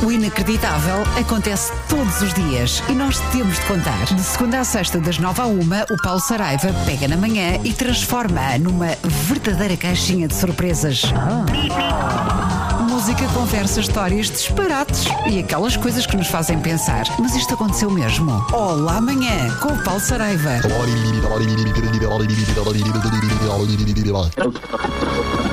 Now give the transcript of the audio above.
O inacreditável acontece todos os dias e nós temos de contar. De segunda à sexta, das 9 à 1, o Paulo Saraiva pega na manhã e transforma-a numa verdadeira caixinha de surpresas. Música, conversa, histórias, disparates e aquelas coisas que nos fazem pensar. Mas isto aconteceu mesmo? Olá amanhã, com o Paulo Saraiva.